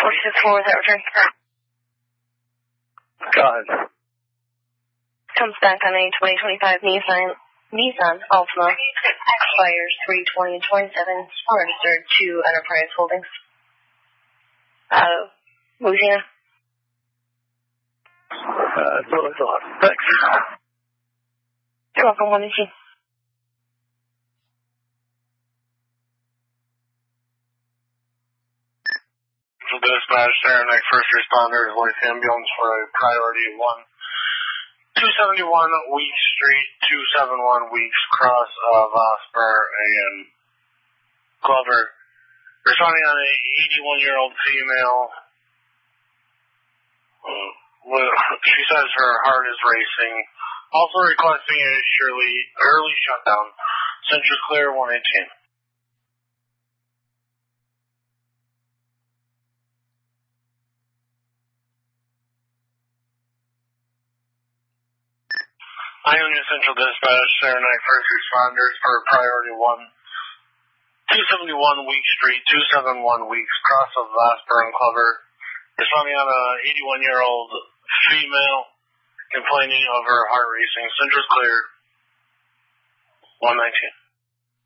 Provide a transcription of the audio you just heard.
464, is that return? Go ahead. Comes back on a 2025 Nissan Altima. Expires 3/20/27. Registered to Enterprise Holdings. Louisiana. That's what I thought. Thanks. You're welcome, 118. Dispatch, Saranac First Responders, Life Ambulance for a priority 271 Weeks Street, 271 Weeks, cross of Osper and Glover. Responding on a 81-year-old female. She says her heart is racing. Also requesting a early shutdown. Central Clear 118. Ionia Central Dispatch, Saranac First Responders for priority 271 Week Street, 271 Weeks, cross of Osper and Clover. Responding on a 81-year-old female complaining of her heart racing. Central Clear 119.